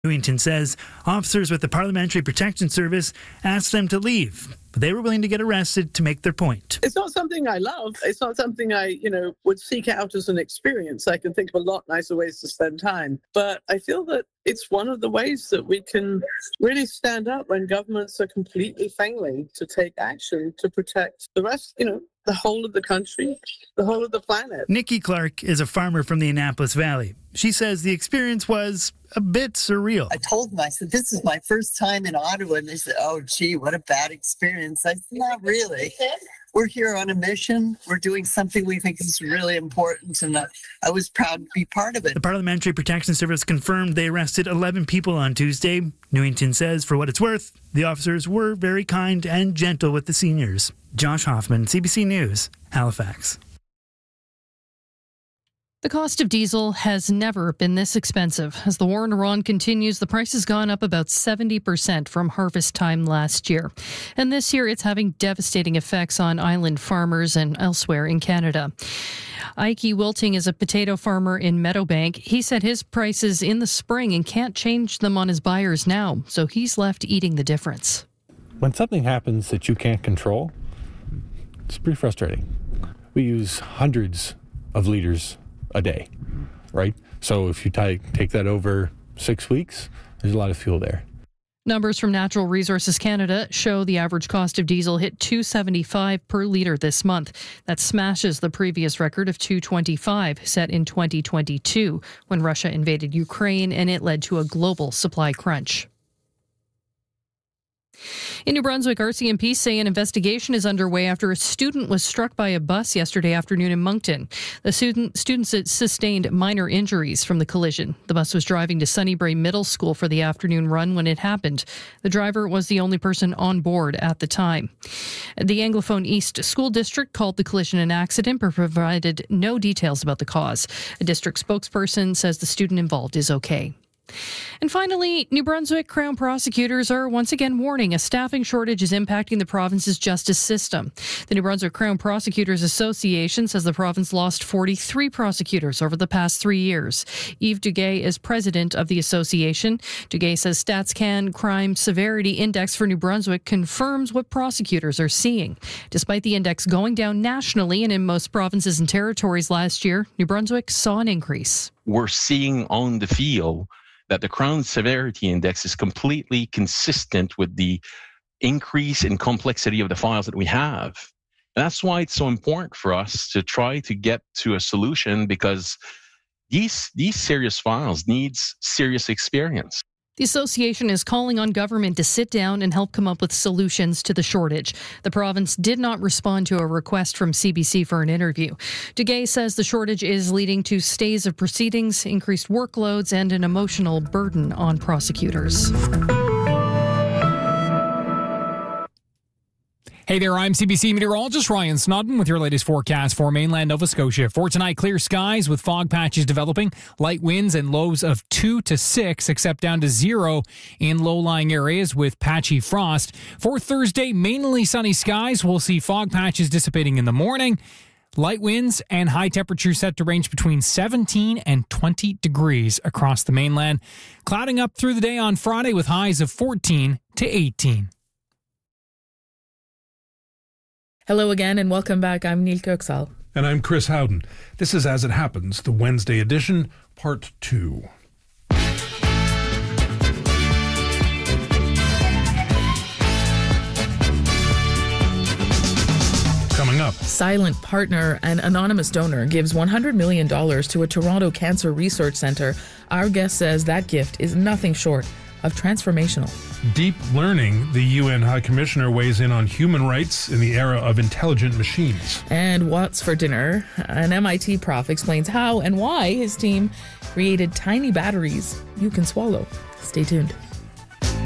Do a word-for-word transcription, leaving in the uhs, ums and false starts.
Newington says officers with the Parliamentary Protection Service asked them to leave, but they were willing to get arrested to make their point. It's not something I love. It's not something I, you know, would seek out as an experience. I can think of a lot nicer ways to spend time. But I feel that it's one of the ways that we can really stand up when governments are completely failing to take action to protect the rest, you know, the whole of the country, the whole of the planet. Nikki Clark is a farmer from the Annapolis Valley. She says the experience was a bit surreal. I told them, I said, this is my first time in Ottawa. And they said, oh, gee, what a bad experience. I said, not really. We're here on a mission. We're doing something we think is really important. And I was proud to be part of it. The Parliamentary Protection Service confirmed they arrested eleven people on Tuesday. Newington says, for what it's worth, the officers were very kind and gentle with the seniors. Josh Hoffman, C B C News, Halifax. The cost of diesel has never been this expensive. As the war in Iran continues, the price has gone up about seventy percent from harvest time last year. And this year, it's having devastating effects on island farmers and elsewhere in Canada. Ike Wilting is a potato farmer in Meadowbank. He said his prices in the spring and can't change them on his buyers now, so he's left eating the difference. When something happens that you can't control, it's pretty frustrating. We use hundreds of liters a day, right? So if you t- take that over six weeks, there's a lot of fuel there. Numbers from Natural Resources Canada show the average cost of diesel hit two dollars and seventy-five cents per litre this month. That smashes the previous record of two dollars and twenty-five cents set in twenty twenty-two when Russia invaded Ukraine and it led to a global supply crunch. In New Brunswick, R C M P say an investigation is underway after a student was struck by a bus yesterday afternoon in Moncton. The student students sustained minor injuries from the collision. The bus was driving to Sunnybrae Middle School for the afternoon run when it happened. The driver was the only person on board at the time. The Anglophone East School District called the collision an accident but provided no details about the cause. A district spokesperson says the student involved is okay. And finally, New Brunswick Crown prosecutors are once again warning a staffing shortage is impacting the province's justice system. The New Brunswick Crown Prosecutors Association says the province lost forty-three prosecutors over the past three years. Yves Duguay is president of the association. Duguay says StatsCan Crime Severity Index for New Brunswick confirms what prosecutors are seeing. Despite the index going down nationally and in most provinces and territories last year, New Brunswick saw an increase. We're seeing on the field that the Crown Severity Index is completely consistent with the increase in complexity of the files that we have. And that's why it's so important for us to try to get to a solution, because these, these serious files needs serious experience. The association is calling on government to sit down and help come up with solutions to the shortage. The province did not respond to a request from C B C for an interview. Duguay says the shortage is leading to stays of proceedings, increased workloads, and an emotional burden on prosecutors. Hey there, I'm C B C meteorologist Ryan Snodden with your latest forecast for mainland Nova Scotia. For tonight, clear skies with fog patches developing, light winds and lows of two to six, except down to zero in low-lying areas with patchy frost. For Thursday, mainly sunny skies. We'll see fog patches dissipating in the morning. Light winds and high temperatures set to range between seventeen and twenty degrees across the mainland. Clouding up through the day on Friday with highs of fourteen to eighteen. Hello again and welcome back. I'm Neil Kirksall. And I'm Chris Howden. This is As It Happens, the Wednesday edition, part two. Coming up. Silent partner and anonymous donor gives one hundred million dollars to a Toronto Cancer Research Centre. Our guest says that gift is nothing short of transformational. Deep learning, the U N High Commissioner weighs in on human rights in the era of intelligent machines. And what's for dinner? An M I T prof explains how and why his team created tiny batteries you can swallow. Stay tuned.